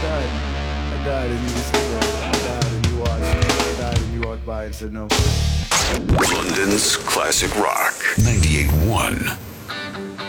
died. I died and you were still there. I died and you watched. I died and you walked by and said no. London's classic rock 98.1.